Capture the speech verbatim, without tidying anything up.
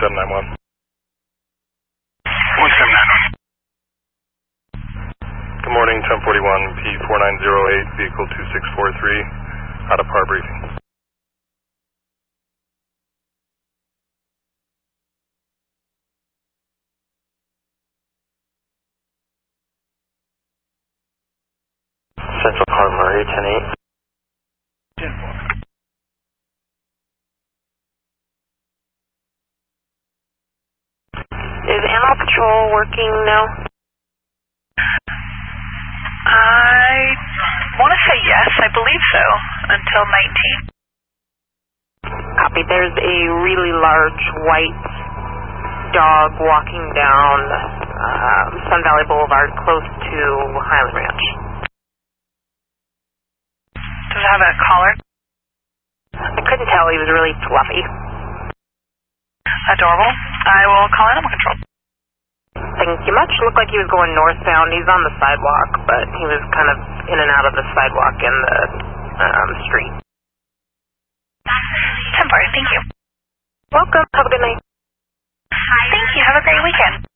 seven nine one. one seven nine one. Good morning, ten forty-one, P four nine zero eight, vehicle two six four three, out of par briefing. Central Par Murray, ten eight. ten four. Is Animal Patrol working now? I want to say yes, I believe so, until nineteen. Copy. There's a really large white dog walking down um, Sun Valley Boulevard close to Highland Ranch. Does it have a collar? I couldn't tell. He was really fluffy. Adorable. I will call Animal Control. Thank you much. Looked like he was going northbound. He's on the sidewalk, but he was kind of in and out of the sidewalk and the um, street. ten four, thank you. Welcome. Have a good night. Thank you. Have a great weekend.